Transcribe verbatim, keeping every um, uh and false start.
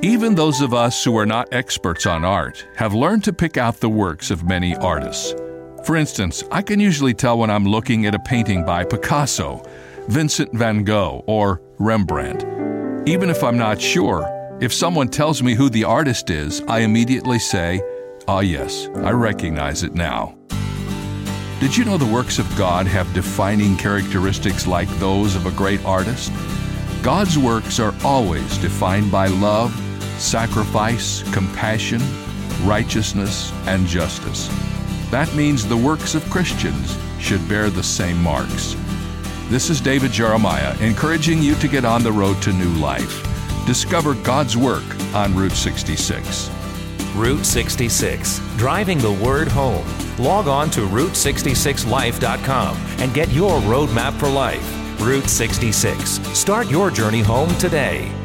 Even those of us who are not experts on art have learned to pick out the works of many artists. For instance, I can usually tell when I'm looking at a painting by Picasso, Vincent van Gogh, or Rembrandt. Even if I'm not sure, if someone tells me who the artist is, I immediately say, "Ah, yes, I recognize it now." Did you know the works of God have defining characteristics like those of a great artist? God's works are always defined by love, sacrifice, compassion, righteousness, and justice. That means the works of Christians should bear the same marks. This is David Jeremiah, encouraging you to get on the road to new life. Discover God's work on Route sixty-six. Route sixty-six, driving the word home. Log on to route sixty-six life dot com and get your roadmap for life. Route sixty-six. Start your journey home today.